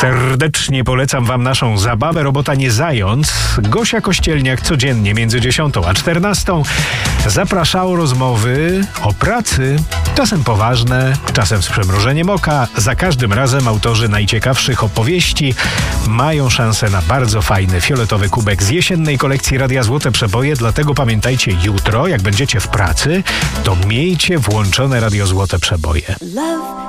Serdecznie polecam wam naszą zabawę Robota nie zając. Gosia Kościelniak codziennie między 10 a 14 zaprasza o rozmowy o pracy, czasem poważne, czasem z przymrużeniem oka. Za każdym razem autorzy najciekawszych opowieści mają szansę na bardzo fajny fioletowy kubek z jesiennej kolekcji Radia Złote Przeboje, dlatego pamiętajcie, jutro jak będziecie w pracy, to miejcie włączone Radio Złote Przeboje.